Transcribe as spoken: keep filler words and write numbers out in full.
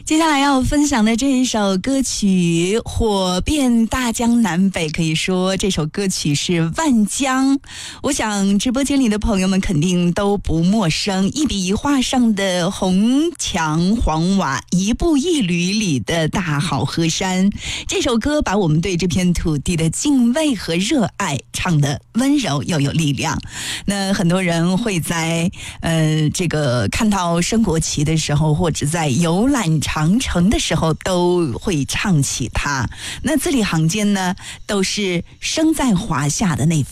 接下来要分享的这一首歌曲火遍大江南北，可以说这首歌曲是万江。我想直播间里的朋友们肯定都不陌生，一笔一画上的红墙黄瓦，一步一缕里的大好河山。这首歌把我们对这片土地的敬畏和热爱唱得温柔又有力量。那很多人会在呃这个看到升国旗的时候，或者在游览长城的时候都会唱起它。那字里行间呢，都是生在华夏的那